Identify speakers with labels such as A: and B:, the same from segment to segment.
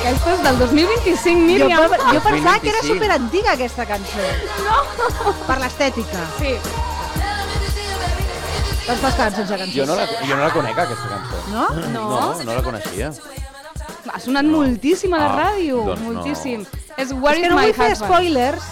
A: Aquesta és del 2025, Míriam.
B: Jo pensava que era superantiga aquesta cançó.
A: No.
B: Per l'estètica.
A: Sí.
B: Doncs fas quedant sense cançó.
C: Jo no la conec, aquesta cançó.
B: No?
C: No la coneixia.
A: Ha sonat moltíssim a la ràdio.
C: Doncs no.
A: Moltíssim. És Where
B: És que
A: is
B: no
A: my
B: vull fer
A: husband?
B: spoilers,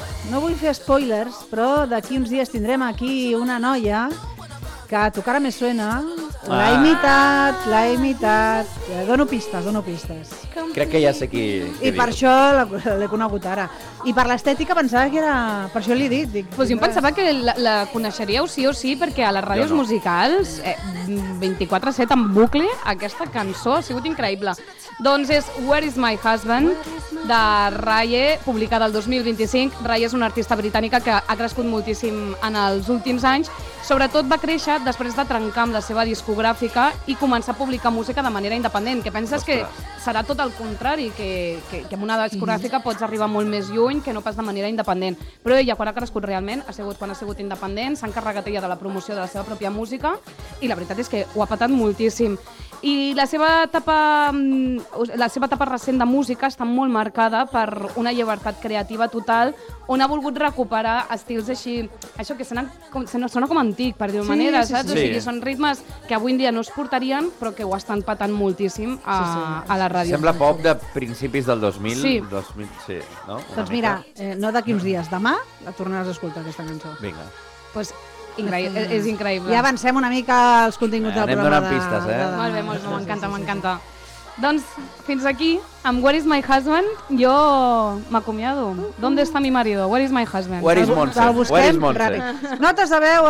B: però d'aquí uns dies tindrem aquí una noia que a tu cara me suena, l'ha imitat. Dono pistes.
C: Crec que ja sé qui
B: I per això l'he conegut ara. I per l'estètica pensava que era... Per això l'he dit.
A: Pues jo em pensava que la coneixeríeu sí o sí, perquè a les ràdios musicals 24/7 en bucle aquesta cançó ha sigut increïble. Doncs és Where is my husband, de Raye, publicada el 2025. Raye és una artista britànica que ha crescut moltíssim en els últims anys. Sobretot va créixer després de trencar amb la seva discogràfica i començar a publicar música de manera independent, que penses que serà tot el contrari, que amb una discogràfica pots arribar molt més lluny que no pas de manera independent. Però ella, quan ha crescut realment, quan ha sigut independent, s'ha encarregat ella de la promoció de la seva pròpia música i la veritat és que ho ha patat moltíssim. I la seva etapa recent de música està molt marcada per una llibertat creativa total, on ha volgut recuperar estils així, això que sona com antic, per dir-ho manera, saps? O sigui, són ritmes que avui en dia no es portarien, però que ho estan patant moltíssim a la ràdio.
C: Sembla pop de principis del 2000.
A: Sí.
C: 2000, sí, no?
B: Doncs mira, no d'aquí uns dies, demà la tornaràs a escoltar, aquesta cançó.
C: Vinga.
A: Pues és increïble.
B: Ja avancem una mica els continguts del programa.
C: Anem donant pistes,
A: Molt bé, m'encanta. Doncs fins aquí, amb Where is my husband, jo m'acomiado. ¿Dónde está mi marido? Where is my husband?
C: Where is Montse?
B: El busquem ràpid. Notes de veu.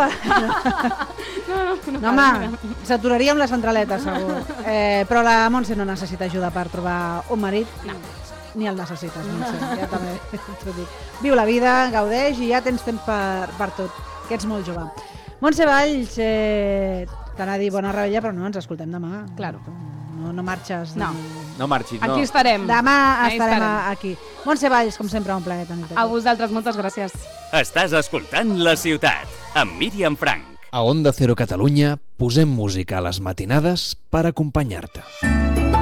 B: No, home, s'aturaria amb la centraleta, segur. Però la Montse no necessita ajuda per trobar un marit.
A: No.
B: Ni el necessites, Montse, ja també t'ho dic. Viu la vida, gaudeix i ja tens temps per tot, que ets molt jove. Montse Valls, t'anava a dir bona rebella, però no, ens escoltem demà.
A: Claro.
B: No marxes.
C: No marxis, no.
A: Aquí estarem.
B: Demà estarem aquí. Montse Valls, com sempre, un plaer tenir-te aquí.
A: A vosaltres, moltes gràcies.
D: Estàs escoltant La Ciutat, amb Míriam Frank.
E: A Onda Cero Catalunya posem música a les matinades per acompanyar-te.